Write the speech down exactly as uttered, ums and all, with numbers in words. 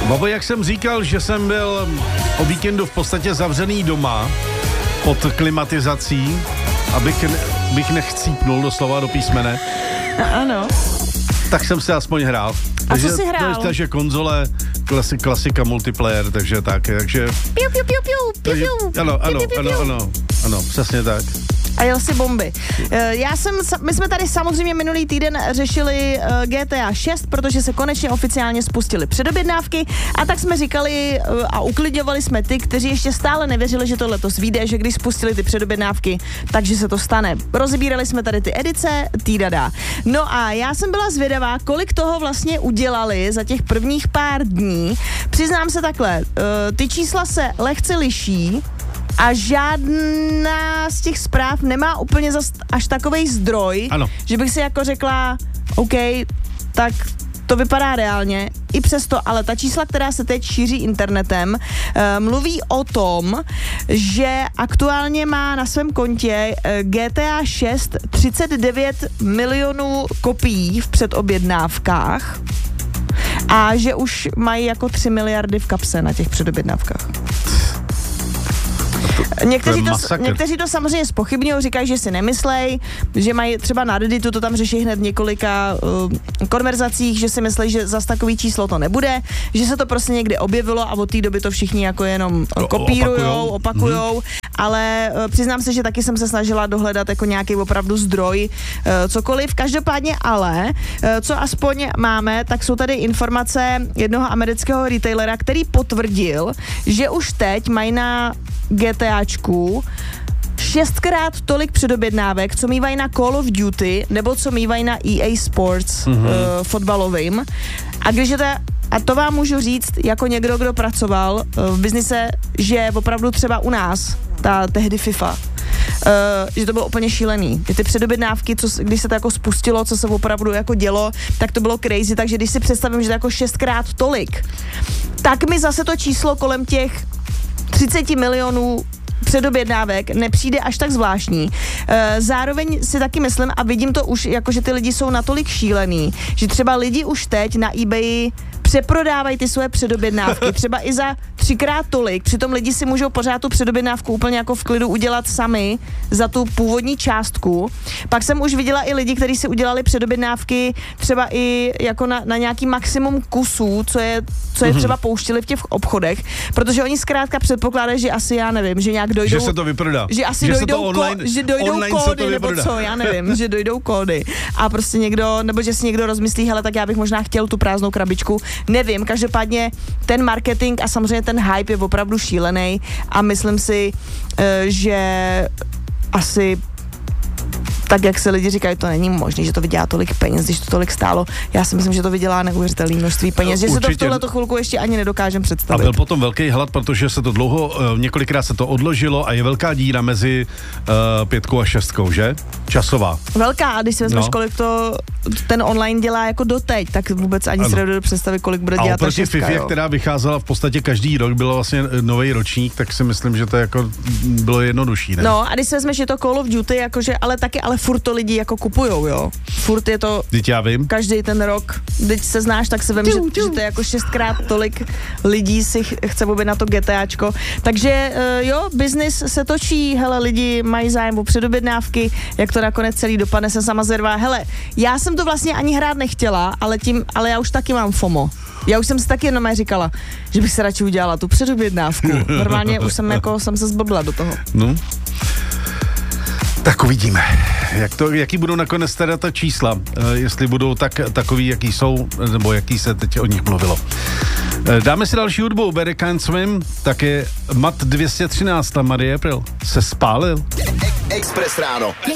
Babo, jak jsem říkal, že jsem byl o víkendu v podstatě zavřený doma pod klimatizací, abych ne, bych nechcípnul doslova do písmene. Ano. Tak jsem se aspoň hrál. A takže, co jsi hrál? Takže konzole, klasi, klasika, multiplayer, takže tak, takže... Piu, piu, piu, piu, takže piu, piu. ano, ano, Piu, piu, piu, ano, piu. ano, ano, přesně tak. A jel si bomby. Já jsem, my jsme tady samozřejmě minulý týden řešili G T A šest, protože se konečně oficiálně spustily předobědnávky a tak jsme říkali a uklidňovali jsme ty, kteří ještě stále nevěřili, že to letos vyjde, že když spustili ty předobědnávky, takže se to stane. Rozbírali jsme tady ty edice, týdada. No a já jsem byla zvědavá, kolik toho vlastně udělali za těch prvních pár dní. Přiznám se takhle, ty čísla se lehce liší, a žádná z těch zpráv nemá úplně zas až takovej zdroj, ano. Že bych si jako řekla, OK, tak to vypadá reálně. I přesto, ale ta čísla, která se teď šíří internetem, uh, mluví o tom, že aktuálně má na svém kontě uh, G T A šest třicet devět milionů kopií v předobjednávkách a že už mají jako tři miliardy v kapse na těch předobjednávkách. Někteří to, někteří to samozřejmě zpochybňují, říkají, že si nemyslej, že mají třeba na Redditu, to tam řeší hned v několika uh, konverzacích, že si myslí, že zas takový číslo to nebude, že se to prostě někde objevilo a od té doby to všichni jako jenom kopírujou, opakujou, hmm. ale uh, přiznám se, že taky jsem se snažila dohledat jako nějaký opravdu zdroj, uh, cokoliv. Každopádně ale, uh, co aspoň máme, tak jsou tady informace jednoho amerického retailera, který potvrdil, že už teď mají na GTAčku šestkrát tolik předobědnávek, co mývají na Call of Duty, nebo co mývají na E A Sports mm-hmm. uh, fotbalovým. A když je to, a to vám můžu říct, jako někdo, kdo pracoval uh, v biznise, že opravdu třeba u nás, ta tehdy FIFA, Uh, že to bylo úplně šílený. Ty předobědnávky, co, když se to jako spustilo, co se opravdu jako dělo, tak to bylo crazy, takže když si představím, že to jako šestkrát tolik, tak mi zase to číslo kolem těch třicet milionů předobědnávek nepřijde až tak zvláštní. Zároveň si taky myslím a vidím to už, jako že ty lidi jsou natolik šílený, že třeba lidi už teď na eBay přeprodávají ty svoje předobědnávky, třeba i za třikrát tolik, přitom lidi si můžou pořád tu předobědnávku úplně jako v klidu udělat sami za tu původní částku. Pak jsem už viděla i lidi, kteří si udělali předobědnávky třeba i jako na, na nějaký maximum kusů, co je, co je třeba pouštili v těch obchodech, protože oni zkrátka předpokládají, že asi já nevím, že nějak dojdou... Že se to vyprodá. Že asi že dojdou, online, ko, že dojdou online kódy, nebo co, já nevím, že dojdou kódy. A prostě někdo, nebo že si někdo rozmyslí, hele, tak já bych možná chtěl tu prázdnou krabičku. Nevím, každopádně ten marketing a samozřejmě ten hype je opravdu šílený a myslím si, že asi tak, jak se lidi říkají, to není možné, že to vydělá tolik peněz, když to tolik stálo. Já si myslím, že to vydělá neuvěřitelné množství peněz, že se to v tuhleto chvilku ještě ani nedokážem představit. A byl potom velký hlad, protože se to dlouho, několikrát se to odložilo a je velká díra mezi uh, pětkou a šestkou, že? Časová. Velká, a když si vezmeš, no. kolik to ten online dělá jako doteď, tak vůbec ani ano. si nedovedu představit, kolik bude dělat ta šestka. A oproti FIFA, která vycházela v podstatě každý rok, bylo vlastně nový ročník, tak si myslím, že to jako bylo jednodušší, ne? No, a když si vezmeš, je to Call of Duty, jakože, ale taky, ale furt to lidi jako kupujou, jo. Furt je to... Teď já vím. Každý ten rok, když se znáš, tak se vím, že, že to je jako šestkrát tolik lidí si chce objednat na to GTAčko. Takže uh, jo, biznis se točí, hele, lidi mají zájem o předobědnávky, jak to nakonec celý dopadne, jsem sama zvědavá. Hele, já jsem to vlastně ani hrát nechtěla, ale tím, ale já už taky mám FOMO. Já už jsem si taky jenom říkala, že bych se radši udělala tu předobědnávku. Normálně už jsem jako, jsem se zblbla do toho. No. Tak uvidíme, jak to, jaký budou nakonec teda ta čísla, uh, jestli budou tak, takový, jaký jsou, nebo jaký se teď o nich mluvilo. Uh, dáme si další hudbu, Barry Can't Swim, také Mat dvě stě třináct, Marie April se spálil. Express ráno.